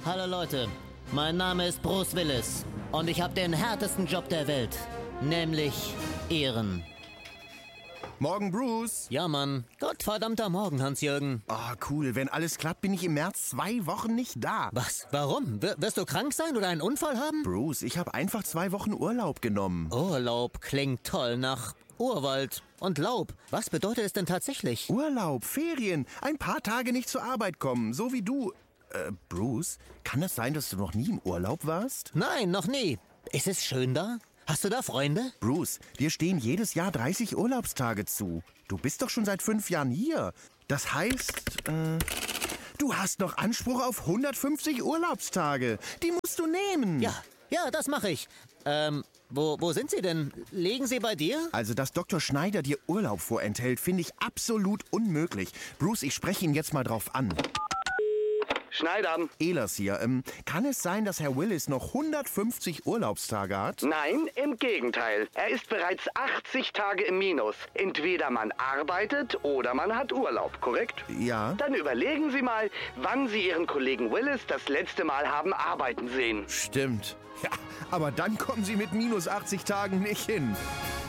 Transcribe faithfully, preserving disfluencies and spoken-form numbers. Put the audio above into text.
Hallo Leute, mein Name ist Bruce Willis und ich habe den härtesten Job der Welt, nämlich Ehren. Morgen, Bruce. Ja, Mann. Gottverdammter Morgen, Hans-Jürgen. Ah, cool. Wenn alles klappt, bin ich im März zwei Wochen nicht da. Was? Warum? W- wirst du krank sein oder einen Unfall haben? Bruce, ich habe einfach zwei Wochen Urlaub genommen. Urlaub klingt toll nach Urwald und Laub. Was bedeutet es denn tatsächlich? Urlaub, Ferien, ein paar Tage nicht zur Arbeit kommen, so wie du. Äh, Bruce, kann es sein, dass du noch nie im Urlaub warst? Nein, noch nie. Ist es schön da? Hast du da Freunde? Bruce, dir stehen jedes Jahr dreißig Urlaubstage zu. Du bist doch schon seit fünf Jahren hier. Das heißt, äh, du hast noch Anspruch auf hundertfünfzig Urlaubstage. Die musst du nehmen. Ja, ja, das mache ich. Ähm, wo, wo sind sie denn? Liegen sie bei dir? Also, dass Doktor Schneider dir Urlaub vorenthält, finde ich absolut unmöglich. Bruce, ich spreche ihn jetzt mal drauf an. Schneider. Ehlers hier. Ähm, kann es sein, dass Herr Willis noch hundertfünfzig Urlaubstage hat? Nein, im Gegenteil. Er ist bereits achtzig Tage im Minus. Entweder man arbeitet oder man hat Urlaub, korrekt? Ja. Dann überlegen Sie mal, wann Sie Ihren Kollegen Willis das letzte Mal haben arbeiten sehen. Stimmt. Ja, aber dann kommen Sie mit minus achtzig Tagen nicht hin.